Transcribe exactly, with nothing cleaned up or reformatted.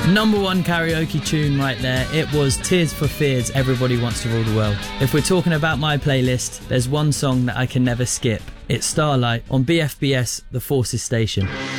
Number one karaoke tune right there. It was Tears for Fears, Everybody Wants to Rule the World. If we're talking about my playlist, there's one song that I can never skip. It's Starlight on B F B S, The Forces Station.